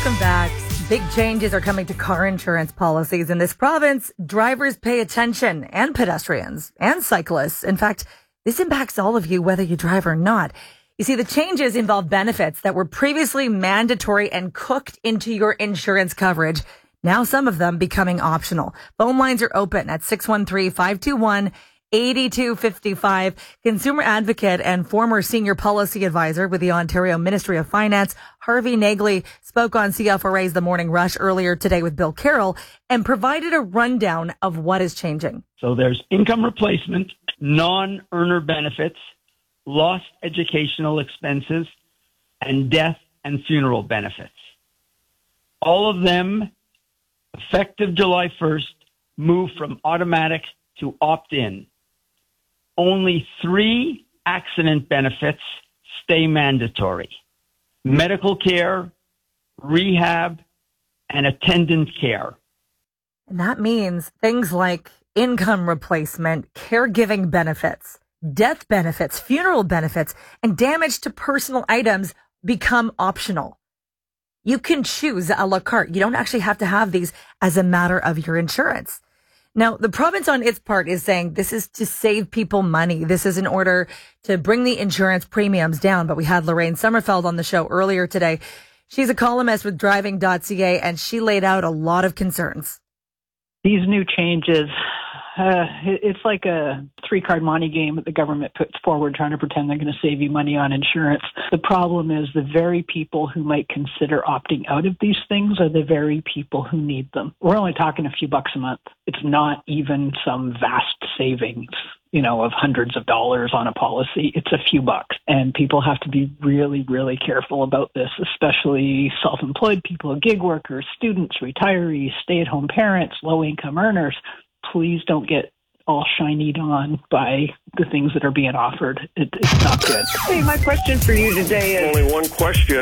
Welcome back. Big changes are coming to car insurance policies in this province. Drivers pay attention, and pedestrians and cyclists. In fact, this impacts all of you, whether you drive or not. You see, the changes involve benefits that were previously mandatory and cooked into your insurance coverage. Now some of them becoming optional. Phone lines are open at 613-521-8255. Consumer advocate and former senior policy advisor with the Ontario Ministry of Finance, Harvey Nagley, spoke on CFRA's The Morning Rush earlier today with Bill Carroll and provided a rundown of what is changing. So there's income replacement, non-earner benefits, lost educational expenses, and death and funeral benefits. All of them, effective July 1st, move from automatic to opt-in. Only 3 accident benefits stay mandatory: medical care, rehab, and attendant care. And that means things like income replacement, caregiving benefits, death benefits, funeral benefits, and damage to personal items become optional. You can choose a la carte. You don't actually have to have these as a matter of your insurance. Now, the province on its part is saying this is to save people money. This is in order to bring the insurance premiums down. But we had Lorraine Sommerfeld on the show earlier today. She's a columnist with driving.ca, and she laid out a lot of concerns. These new changes, it's like a 3-card monte game that the government puts forward trying to pretend they're going to save you money on insurance. The problem is the very people who might consider opting out of these things are the very people who need them. We're only talking a few bucks a month. It's not even some vast savings, of hundreds of dollars on a policy. It's a few bucks. And people have to be really, really careful about this, especially self-employed people, gig workers, students, retirees, stay-at-home parents, low-income earners. Please don't get all shinied on by the things that are being offered. It's not good. Hey, my question for you today is... Only one question.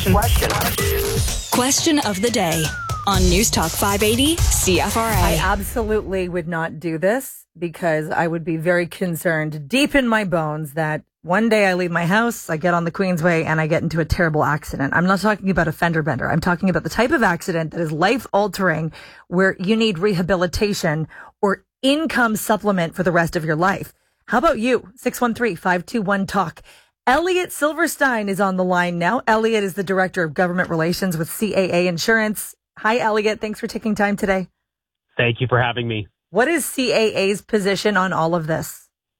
Question of the day on News Talk 580 CFRA. I absolutely would not do this because I would be very concerned deep in my bones that one day I leave my house, I get on the Queensway, and I get into a terrible accident. I'm not talking about a fender bender. I'm talking about the type of accident that is life-altering, where you need rehabilitation or income supplement for the rest of your life. How about you? 613-521-TALK. Elliot Silverstein is on the line now. Elliot is the Director of Government Relations with CAA Insurance. Hi, Elliot. Thanks for taking time today. Thank you for having me. What is CAA's position on all of this?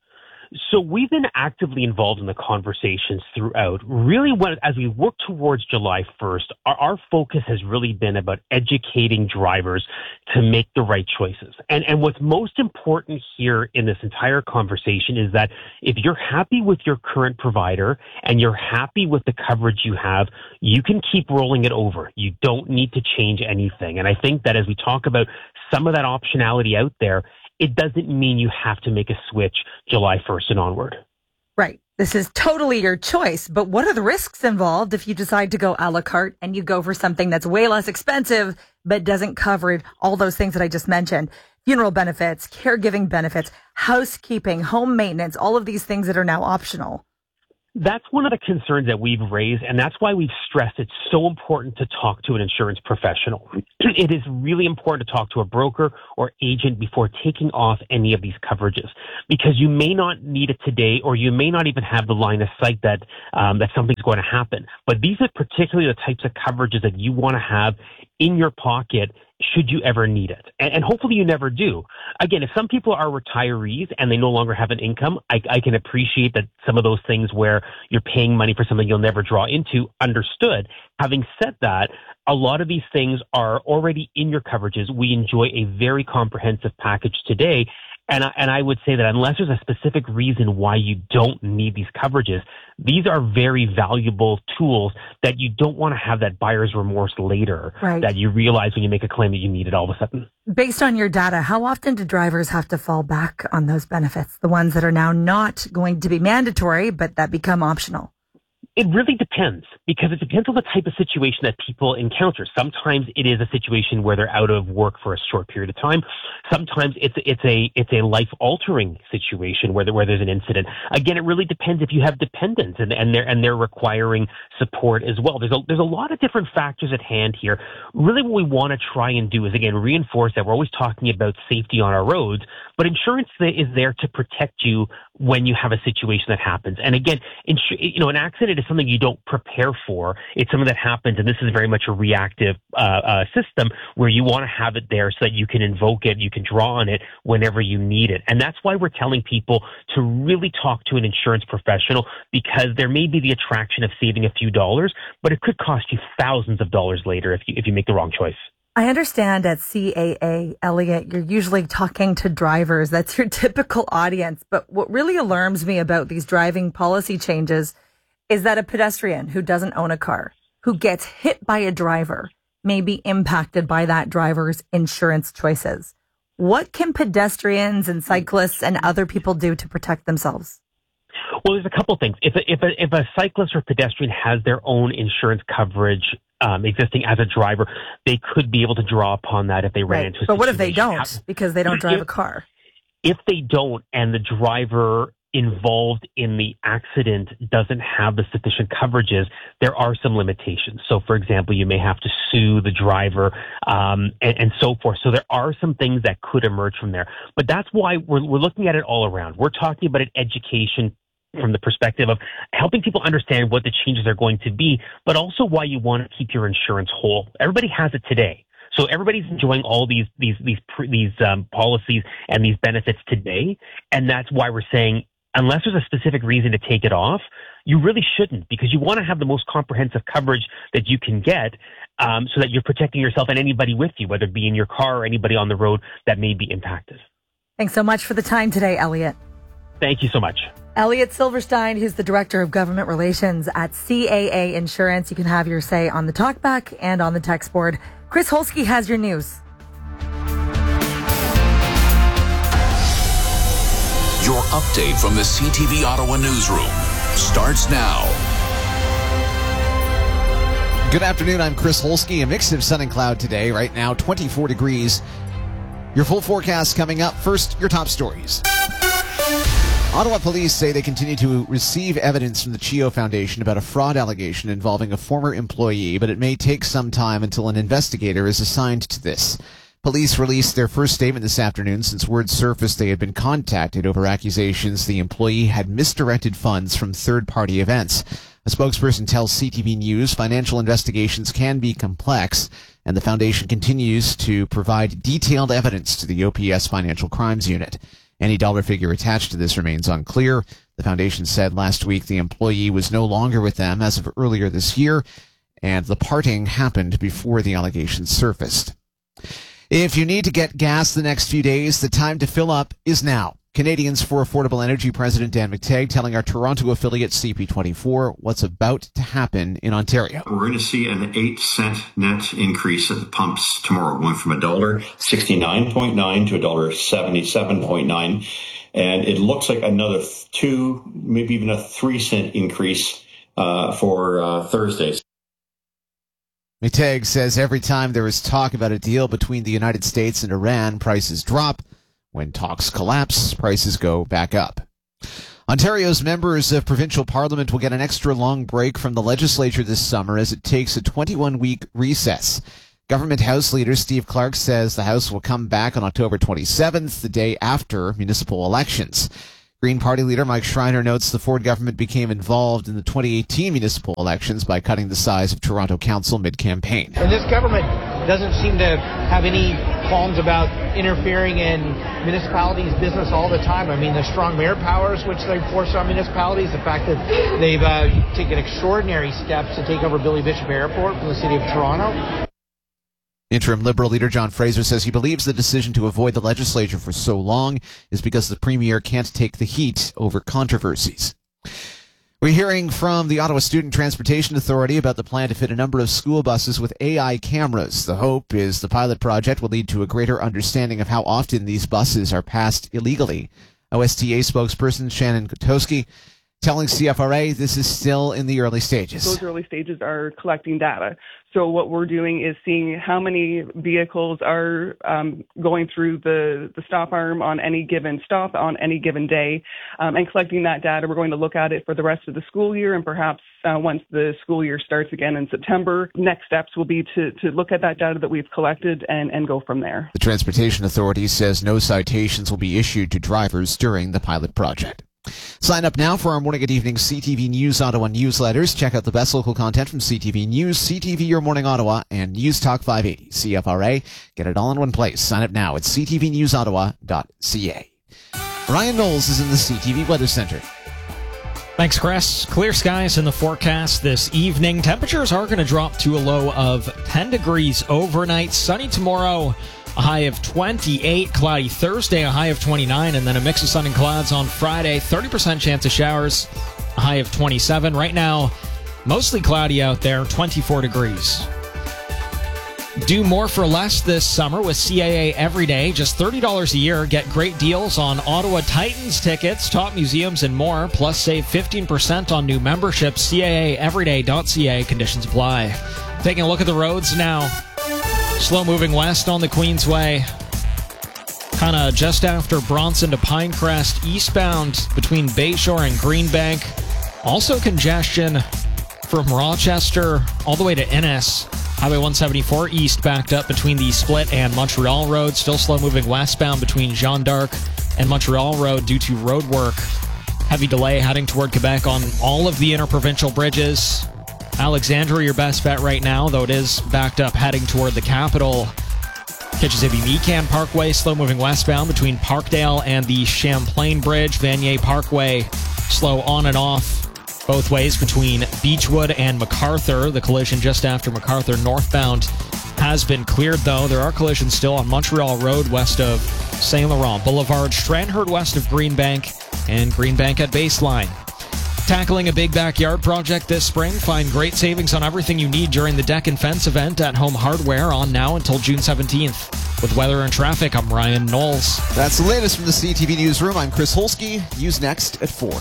So we've been actively involved in the conversations throughout. Really, as we work towards July 1st, our focus has really been about educating drivers to make the right choices. And what's most important here in this entire conversation is that if you're happy with your current provider and you're happy with the coverage you have, you can keep rolling it over. You don't need to change anything. And I think that as we talk about some of that optionality out there, it doesn't mean you have to make a switch July 1st and onward. Right. This is totally your choice. But what are the risks involved if you decide to go a la carte and you go for something that's way less expensive but doesn't cover all those things that I just mentioned? Funeral benefits, caregiving benefits, housekeeping, home maintenance, all of these things that are now optional. That's one of the concerns that we've raised, and that's why we've stressed it's so important to talk to an insurance professional. It is really important to talk to a broker or agent before taking off any of these coverages, because you may not need it today, or you may not even have the line of sight that something's going to happen. But these are particularly the types of coverages that you want to have in your pocket should you ever need it. And hopefully you never do. Again, if some people are retirees and they no longer have an income, I can appreciate that some of those things where you're paying money for something you'll never draw into, understood. Having said that, a lot of these things are already in your coverages. We enjoy a very comprehensive package today. And I would say that unless there's a specific reason why you don't need these coverages, these are very valuable tools that you don't want to have that buyer's remorse later, right, that you realize when you make a claim that you need it all of a sudden. Based on your data, how often do drivers have to fall back on those benefits, the ones that are now not going to be mandatory, but that become optional? It really depends, because it depends on the type of situation that people encounter. Sometimes it is a situation where they're out of work for a short period of time. Sometimes it's a life altering situation where there's an incident. Again, it really depends if you have dependents and they're requiring support as well. There's a lot of different factors at hand here. Really, what we want to try and do is, again, reinforce that we're always talking about safety on our roads, but insurance is there to protect you when you have a situation that happens. And again, an accident is something you don't prepare for. It's something that happens, and this is very much a reactive system where you want to have it there so that you can invoke it, you can draw on it whenever you need it. And that's why we're telling people to really talk to an insurance professional, because there may be the attraction of saving a few dollars, but it could cost you thousands of dollars later if you make the wrong choice. I understand at CAA, Elliot, you're usually talking to drivers. That's your typical audience. But what really alarms me about these driving policy changes is that a pedestrian who doesn't own a car, who gets hit by a driver, may be impacted by that driver's insurance choices. What can pedestrians and cyclists and other people do to protect themselves? Well, there's a couple things. If a cyclist or pedestrian has their own insurance coverage existing as a driver, they could be able to draw upon that if they ran into a situation. But what if they don't, because they don't drive a car? If they don't, and the driver involved in the accident doesn't have the sufficient coverages, there are some limitations. So, for example, you may have to sue the driver and so forth. So there are some things that could emerge from there. But that's why we're looking at it all around. We're talking about an education from the perspective of helping people understand what the changes are going to be, but also why you want to keep your insurance whole. Everybody has it today. So everybody's enjoying all these policies and these benefits today. And that's why we're saying, unless there's a specific reason to take it off, you really shouldn't, because you want to have the most comprehensive coverage that you can get so that you're protecting yourself and anybody with you, whether it be in your car or anybody on the road that may be impacted. Thanks so much for the time today, Elliot. Thank you so much. Elliot Silverstein, who's the Director of Government Relations at CAA Insurance. You can have your say on the talkback and on the text board. Chris Holsky has your news. Your update from the CTV Ottawa newsroom starts now. Good afternoon. I'm Chris Holsky. A mix of sun and cloud today. Right now, 24 degrees. Your full forecast coming up. First, your top stories. Ottawa police say they continue to receive evidence from the CHEO Foundation about a fraud allegation involving a former employee, but it may take some time until an investigator is assigned to this. Police released their first statement this afternoon since word surfaced they had been contacted over accusations the employee had misdirected funds from third-party events. A spokesperson tells CTV News financial investigations can be complex, and the foundation continues to provide detailed evidence to the OPS Financial Crimes Unit. Any dollar figure attached to this remains unclear. The foundation said last week the employee was no longer with them as of earlier this year, and the parting happened before the allegations surfaced. If you need to get gas the next few days, the time to fill up is now. Canadians for Affordable Energy President Dan McTeague telling our Toronto affiliate CP24 what's about to happen in Ontario. We're going to see an 8-cent net increase at the pumps tomorrow, going from $1.69.9 to $1.77.9. And it looks like another 2, maybe even a 3-cent increase for Thursdays. McTeague says every time there is talk about a deal between the United States and Iran, prices drop. When talks collapse, prices go back up. Ontario's members of provincial parliament will get an extra long break from the legislature this summer as it takes a 21-week recess. Government House Leader Steve Clark says the House will come back on October 27th, the day after municipal elections. Green Party leader Mike Schreiner notes the Ford government became involved in the 2018 municipal elections by cutting the size of Toronto Council mid-campaign. And this government doesn't seem to have any qualms about interfering in municipalities' business all the time. I mean, the strong mayor powers which they force on municipalities, the fact that they've taken extraordinary steps to take over Billy Bishop Airport from the city of Toronto. Interim Liberal leader John Fraser says he believes the decision to avoid the legislature for so long is because the Premier can't take the heat over controversies. We're hearing from the Ottawa Student Transportation Authority about the plan to fit a number of school buses with AI cameras. The hope is the pilot project will lead to a greater understanding of how often these buses are passed illegally. OSTA spokesperson Shannon Kotowski telling CFRA this is still in the early stages. Those early stages are collecting data. So what we're doing is seeing how many vehicles are going through the stop arm on any given stop on any given day, and collecting that data. We're going to look at it for the rest of the school year, and perhaps once the school year starts again in September, next steps will be to look at that data that we've collected and go from there. The Transportation Authority says no citations will be issued to drivers during the pilot project. Sign up now for our morning and evening CTV News Ottawa newsletters. Check out the best local content from CTV News, CTV Your Morning Ottawa, and News Talk 580 CFRA. Get it all in one place. Sign up now at ctvnewsottawa.ca. Ryan Knowles is in the CTV Weather Center. Thanks, Chris. Clear skies in the forecast this evening. Temperatures are going to drop to a low of 10 degrees overnight. Sunny tomorrow. A high of 28, cloudy Thursday, a high of 29, and then a mix of sun and clouds on Friday. 30% chance of showers, a high of 27. Right now, mostly cloudy out there, 24 degrees. Do more for less this summer with CAA Everyday. Just $30 a year. Get great deals on Ottawa Titans tickets, top museums, and more. Plus, save 15% on new memberships. CAAEveryday.ca. Conditions apply. Taking a look at the roads now. Slow moving west on the Queensway. Kind of just after Bronson to Pinecrest. Eastbound between Bayshore and Greenbank. Also congestion from Rochester all the way to Innes. Highway 174 east backed up between the Split and Montreal Road. Still slow moving westbound between Jeanne d'Arc and Montreal Road due to road work. Heavy delay heading toward Quebec on all of the interprovincial bridges. Alexandria, your best bet right now, though it is backed up heading toward the capital. Kitchissippi-Mecan Parkway, slow-moving westbound between Parkdale and the Champlain Bridge. Vanier Parkway, slow on and off both ways between Beechwood and MacArthur. The collision just after MacArthur northbound has been cleared, though. There are collisions still on Montreal Road west of St. Laurent Boulevard, Stranraer west of Greenbank, and Greenbank at Baseline. Tackling a big backyard project this spring? Find great savings on everything you need during the Deck and Fence event at Home Hardware on now until June 17th. With weather and traffic, I'm Ryan Knowles. That's the latest from the CTV Newsroom. I'm Chris Holsky. News next at 4.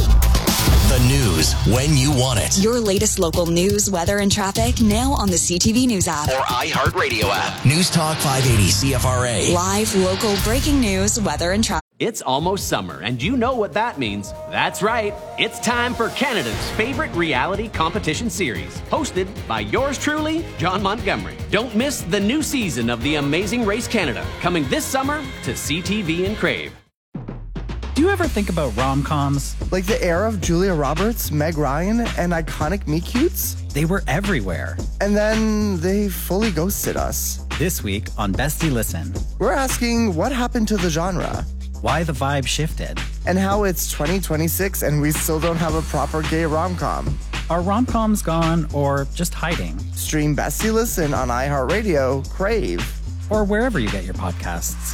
The news when you want it. Your latest local news, weather, and traffic now on the CTV News app. Or iHeartRadio app. News Talk 580 CFRA. Live, local, breaking news, weather, and traffic. It's almost summer, and you know what that means. That's right. It's time for Canada's favorite reality competition series, hosted by yours truly, John Montgomery. Don't miss the new season of The Amazing Race Canada, coming this summer to CTV and Crave. Do you ever think about rom-coms? Like the era of Julia Roberts, Meg Ryan, and iconic meet-cutes? They were everywhere. And then they fully ghosted us. This week on Bestie Listen, we're asking what happened to the genre? Why the vibe shifted? And how it's 2026 and we still don't have a proper gay rom-com. Are rom-coms gone or just hiding? Stream Bestie Listen on iHeartRadio, Crave, or wherever you get your podcasts.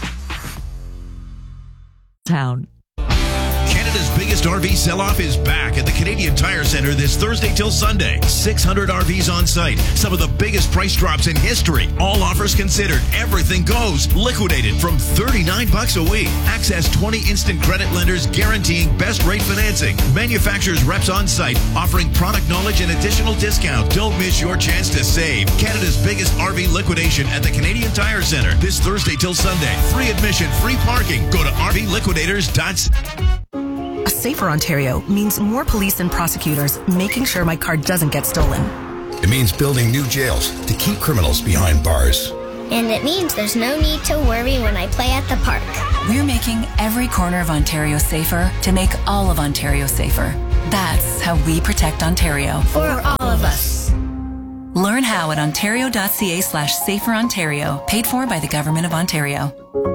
Town. Canada's biggest RV sell-off is back at the Canadian Tire Centre this Thursday till Sunday. 600 RVs on site. Some of the biggest price drops in history. All offers considered. Everything goes. Liquidated from $39 a week. Access 20 instant credit lenders guaranteeing best rate financing. Manufacturers reps on site offering product knowledge and additional discount. Don't miss your chance to save. Canada's biggest RV liquidation at the Canadian Tire Centre this Thursday till Sunday. Free admission, free parking. Go to rvliquidators.ca. A safer Ontario means more police and prosecutors making sure my car doesn't get stolen. It means building new jails to keep criminals behind bars. And it means there's no need to worry when I play at the park. We're making every corner of Ontario safer to make all of Ontario safer. That's how we protect Ontario. For all of us. Learn how at ontario.ca/saferontario. Paid for by the Government of Ontario.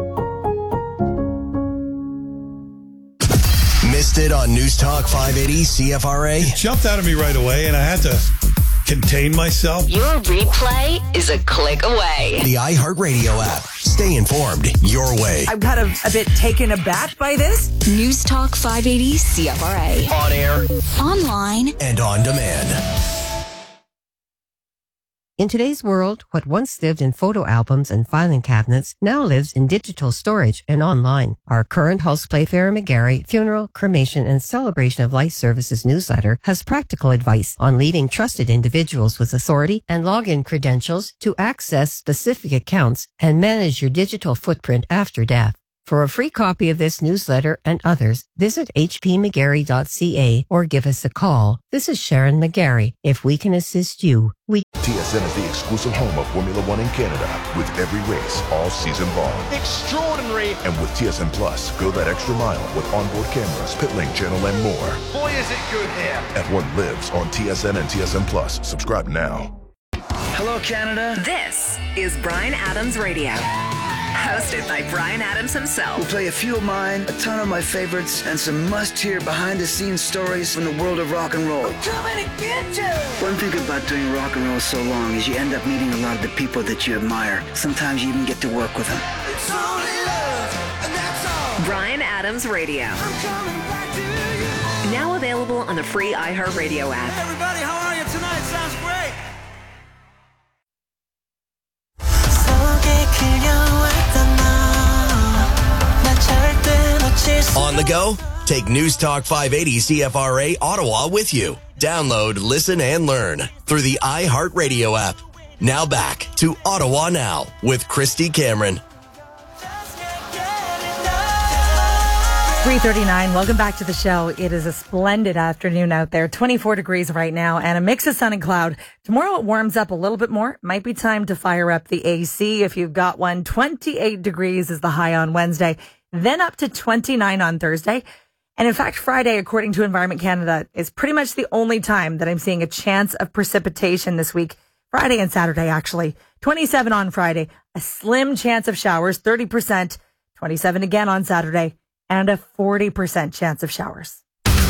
Missed it on News Talk 580 CFRA? It jumped out of me right away, and I had to contain myself. Your replay is a click away. The iHeartRadio app. Stay informed your way. I'm kind of a bit taken aback by this. News Talk 580 CFRA. On air, online, and on demand. In today's world, what once lived in photo albums and filing cabinets now lives in digital storage and online. Our current Hulse Playfair McGarry Funeral, Cremation, and Celebration of Life Services newsletter has practical advice on leading trusted individuals with authority and login credentials to access specific accounts and manage your digital footprint after death. For a free copy of this newsletter and others, visit hpmcgarry.ca or give us a call. This is Sharon McGarry. If we can assist you, we... TSN is the exclusive home of Formula One in Canada, with every race all season long. Extraordinary! And with TSN Plus, go that extra mile with onboard cameras, pit lane channel, and more. Boy, is it good here! F1 lives on TSN and TSN Plus. Subscribe now. Hello, Canada. This is Bryan Adams Radio. Hosted by Bryan Adams himself. We'll play a few of mine, a ton of my favorites, and some must-hear behind-the-scenes stories from the world of rock and roll. I'm coming to get you! One thing about doing rock and roll so long is you end up meeting a lot of the people that you admire. Sometimes you even get to work with them. It's only love, and that's all. Bryan Adams Radio. I'm coming back to you. Now available on the free iHeartRadio app. Hey everybody, how are you tonight? Sounds great. On the go? Take News Talk 580 CFRA Ottawa with you. Download, listen, and learn through the iHeartRadio app. Now back to Ottawa Now with Christy Cameron. 3:39. Welcome back to the show. It is a splendid afternoon out there. 24 degrees right now and a mix of sun and cloud. Tomorrow it warms up a little bit more. Might be time to fire up the AC if you've got one. 28 degrees is the high on Wednesday, then up to 29 on Thursday. And in fact, Friday, according to Environment Canada, is pretty much the only time that I'm seeing a chance of precipitation this week. Friday and Saturday, actually. 27 on Friday, a slim chance of showers, 30%, 27 again on Saturday, and a 40% chance of showers.